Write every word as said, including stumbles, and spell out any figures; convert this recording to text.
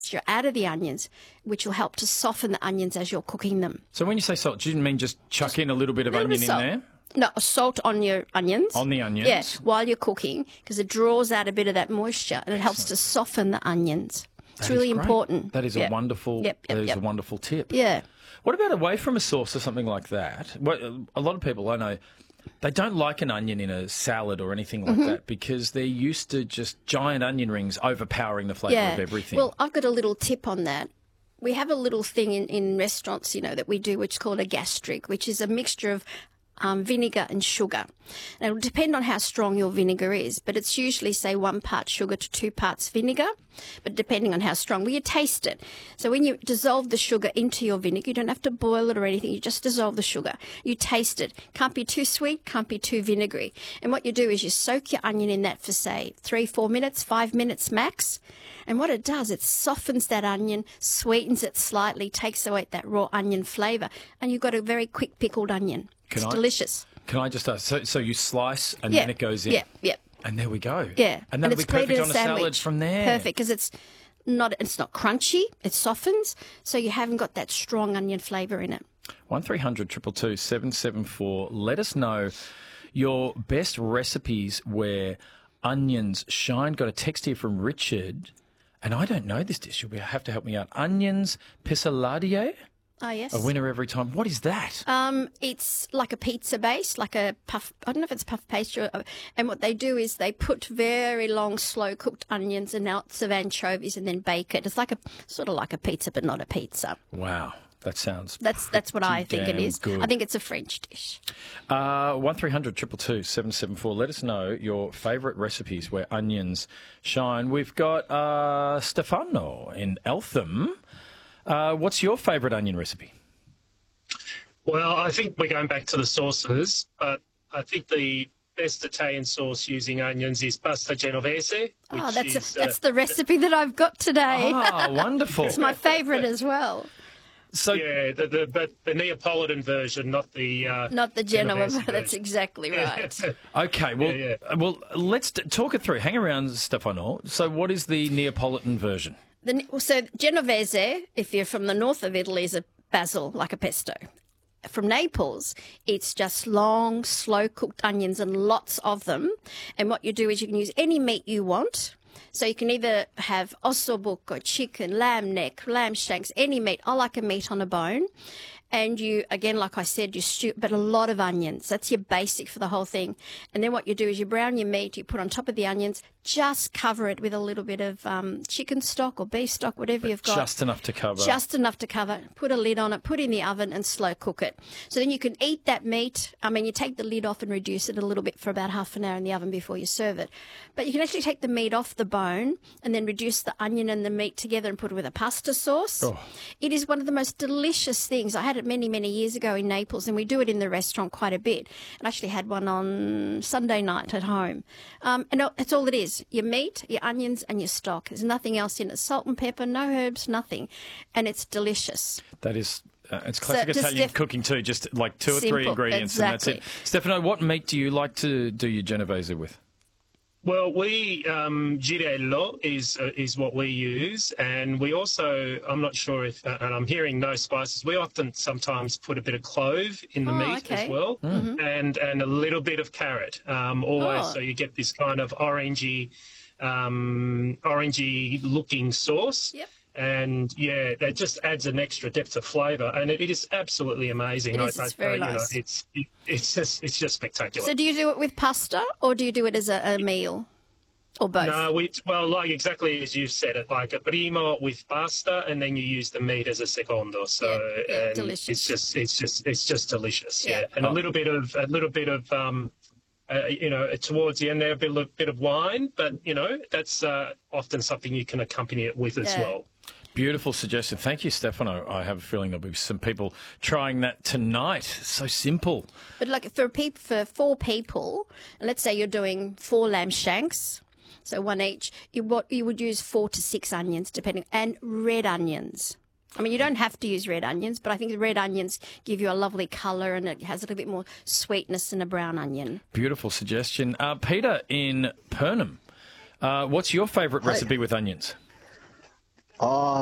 moisture out of the onions, which will help to soften the onions as you're cooking them. So when you say salt, do you mean just chuck in a little bit of Little onion bit of in salt. there? No, salt on your onions. On the onions? Yeah, while you're cooking, because it draws out a bit of that moisture and it helps to soften the onions. It's That is really great. important. That is Yep. a wonderful. Yep, yep, that is yep. a wonderful tip. Yeah. What about away from a sauce or something like that? What, a lot of people I know, they don't like an onion in a salad or anything like Mm-hmm. that because they're used to just giant onion rings overpowering the flavour Yeah. of everything. Well, I've got a little tip on that. We have a little thing in, in restaurants, you know, that we do, which is called a gastric, which is a mixture of um, vinegar and sugar. And it will depend on how strong your vinegar is, but it's usually, say, one part sugar to two parts vinegar, but depending on how strong. Well, you taste it. So when you dissolve the sugar into your vinegar, you don't have to boil it or anything. You just dissolve the sugar. You taste it. Can't be too sweet, can't be too vinegary. And what you do is you soak your onion in that for, say, three, four minutes, five minutes max. And what it does, it softens that onion, sweetens it slightly, takes away that raw onion flavour, and you've got a very quick pickled onion. Can it's I- delicious. Can I just ask? So, so you slice and Yeah. then it goes in? Yeah, yeah. And there we go. Yeah, And that'll it's be perfect great in on a salad from there. Perfect, because it's not it's not crunchy. It softens, so you haven't got that strong onion flavour in it. One three hundred two two two seven seven four. Let us know your best recipes where onions shine. Got a text here from Richard, and I don't know this dish. You'll have to help me out. Onions pissaladier, Oh yes. a winner every time. What is that? Um, it's like a pizza base, like a puff. I don't know if it's puff pastry. Or, and what they do is they put very long, slow cooked onions and lots of anchovies, and then bake it. It's like a sort of like a pizza, but not a pizza. Wow, that sounds. That's that's what I think it damn is. good. I think it's a French dish. Uh, one three hundred two two two seven seven four. Let us know your favourite recipes where onions shine. We've got uh, Stefano in Eltham. Uh, what's your favourite onion recipe? Well, I think we're going back to the sauces, but I think the best Italian sauce using onions is pasta genovese. Which Oh, that's is, a, that's the recipe that I've got today. Ah, wonderful. It's my favourite as well. So, yeah, the, the, but the Neapolitan version, not the uh, Not the Genoa. Genovese That's version. exactly right. okay, well, Yeah, well, let's t- talk it through. Hang around, Stefano. So, what is the Neapolitan version? The, so Genovese, if you're from the north of Italy, is a basil, like a pesto. From Naples, it's just long, slow-cooked onions and lots of them. And what you do is you can use any meat you want. So you can either have ossobuco, chicken, lamb neck, lamb shanks, any meat. I like a meat on a bone. And you, again, like I said, you stew, but a lot of onions. That's your basic for the whole thing. And then what you do is you brown your meat, you put on top of the onions, just cover it with a little bit of um, chicken stock or beef stock, whatever you've got. Just enough to cover. Just enough to cover. Put a lid on it, put it in the oven and slow cook it. So then you can eat that meat. I mean, you take the lid off and reduce it a little bit for about half an hour in the oven before you serve it. But you can actually take the meat off the bone and then reduce the onion and the meat together and put it with a pasta sauce. Oh. It is one of the most delicious things. I had it many, many years ago in Naples, and we do it in the restaurant quite a bit. I actually had one on Sunday night at home. Um, and that's all it is. Your meat, your onions and your stock. There's nothing else in it. Salt and pepper, no herbs, nothing. And it's delicious. That is, uh, it's classic just Italian def- cooking too, just like two or three Simple, ingredients and exactly. that's it. Stefano, what meat do you like to do your Genovese with? Well, we um, girello is uh, is what we use, and we also, I'm not sure if, uh, and I'm hearing no spices. We often sometimes put a bit of clove in the Oh, meat okay. as well, and and a little bit of carrot, um, always, Oh. so you get this kind of orangey, um, orangey looking sauce. Yep. And yeah, that just adds an extra depth of flavour, and it, it is absolutely amazing. It is, it's very you know, nice. it's it, it's just it's just spectacular. So do you do it with pasta or do you do it as a, a meal? Or both? No, we well, like exactly as you've said it, like a primo with pasta, and then you use the meat as a secondo. So Yeah, yeah, and delicious. it's just it's just it's just delicious. Yeah. Yeah, and Oh. a little bit of a little bit of um, uh, you know, towards the end there a bit of bit of wine, but you know that's uh, often something you can accompany it with as Yeah. well. Beautiful suggestion. Thank you, Stefano. I have a feeling there'll be some people trying that tonight. So simple. But like for peop for four people, and let's say you're doing four lamb shanks, so one each, you what you would use four to six onions, depending, and red onions. I mean, you don't have to use red onions, but I think the red onions give you a lovely colour and it has a little bit more sweetness than a brown onion. Beautiful suggestion. Uh, Peter in Purnham, uh, what's your favourite recipe with onions? Oh,